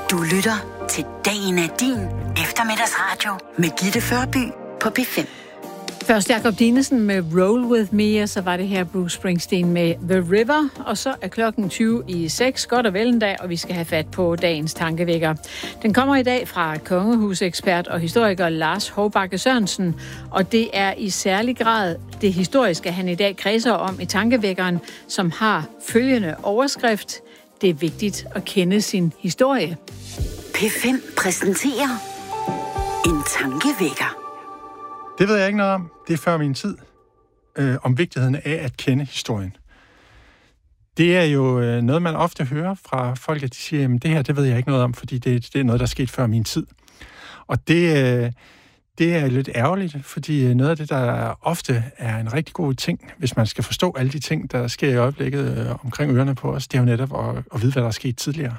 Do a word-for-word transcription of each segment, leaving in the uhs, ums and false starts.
Du lytter til Dagen er din eftermiddagsradio med Gitte Førby på P fem. Først Jakob Dinesen med Roll With Me, og så var det her Bruce Springsteen med The River, og så er klokken tyve i seks, godt og vel en dag, og vi skal have fat på dagens tankevækker. Den kommer i dag fra kongehusekspert og historiker Lars Hovbakke Sørensen, og det er i særlig grad det historiske, han i dag kredser om i tankevækkeren, som har følgende overskrift: Det er vigtigt at kende sin historie. P fem præsenterer en tankevækker. Det ved jeg ikke noget om. Det er før min tid. Øh, om vigtigheden af at kende historien. Det er jo øh, noget, man ofte hører fra folk, at de siger, at det her, det ved jeg ikke noget om, fordi det, det er noget, der er sket før min tid. Og det, øh, det er lidt ærgerligt, fordi noget af det, der ofte er en rigtig god ting, hvis man skal forstå alle de ting, der sker i øjeblikket øh, omkring ørerne på os, det er jo netop at, at vide, hvad der er sket tidligere.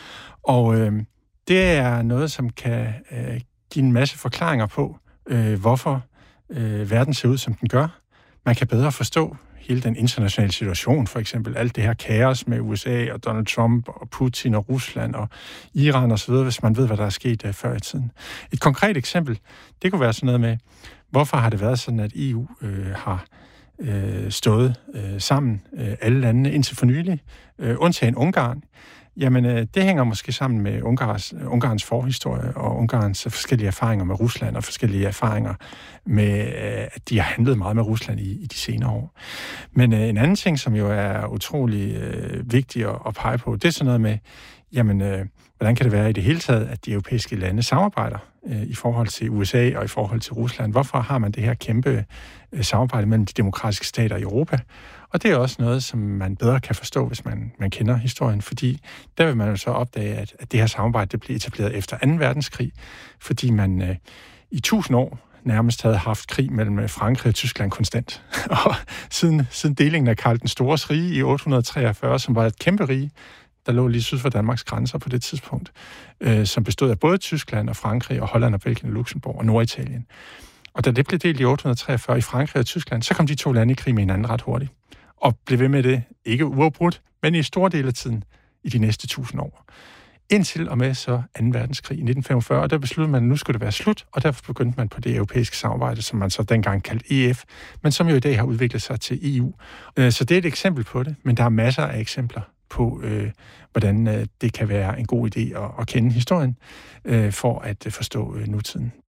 Og øh, det er noget, som kan øh, give en masse forklaringer på, øh, hvorfor øh, verden ser ud, som den gør. Man kan bedre forstå hele den internationale situation, for eksempel alt det her kaos med U S A og Donald Trump og Putin og Rusland og Iran osv., hvis man ved, hvad der er sket uh, før i tiden. Et konkret eksempel, det kunne være sådan noget med, hvorfor har det været sådan, at E U øh, har øh, stået øh, sammen, øh, alle landene indtil for nylig, øh, undtagen Ungarn. Jamen, øh, det hænger måske sammen med Ungarns, Ungarns forhistorie og Ungarns forskellige erfaringer med Rusland og forskellige erfaringer med, øh, at de har handlet meget med Rusland i, i de senere år. Men øh, en anden ting, som jo er utrolig øh, vigtig at, at pege på, det er sådan noget med, jamen, øh, hvordan kan det være i det hele taget, at de europæiske lande samarbejder øh, i forhold til U S A og i forhold til Rusland? Hvorfor har man det her kæmpe øh, samarbejde mellem de demokratiske stater i Europa? Og det er også noget, som man bedre kan forstå, hvis man, man kender historien, fordi der vil man jo så opdage, at, at det her samarbejde det blev etableret efter anden verdenskrig, fordi man øh, i tusind år nærmest havde haft krig mellem Frankrig og Tyskland konstant. Og siden, siden delingen af Karl den Stores rige i otte hundrede treogfyrre, som var et kæmpe rige, der lå lige syd for Danmarks grænser på det tidspunkt, øh, som bestod af både Tyskland og Frankrig og Holland og Belgien og Luxembourg og Norditalien. Og da det blev delt i otte hundrede treogfyrre i Frankrig og Tyskland, så kom de to lande i krig med hinanden ret hurtigt. Og blev ved med det, ikke uafbrudt, men i store dele af tiden i de næste tusind år. Indtil og med så anden verdenskrig i nitten femogfyrre, og der besluttede man, at nu skulle det være slut, og derfor begyndte man på det europæiske samarbejde, som man så dengang kaldte E F, men som jo i dag har udviklet sig til E U. Så det er et eksempel på det, men der er masser af eksempler på, øh, hvordan øh, det kan være en god idé at, at kende historien, øh, for at øh, forstå øh, nutiden.